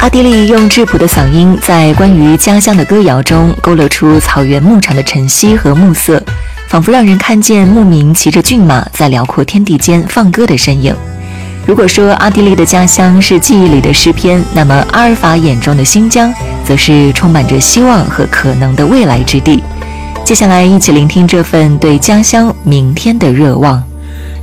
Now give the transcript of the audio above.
阿地利用质朴的嗓音，在关于家乡的歌谣中勾勒出草原牧场的晨曦和暮色，仿佛让人看见牧民骑着骏马在辽阔天地间放歌的身影。如果说阿地利的家乡是记忆里的诗篇，那么阿尔法眼中的新疆则是充满着希望和可能的未来之地。接下来一起聆听这份对家乡明天的热望。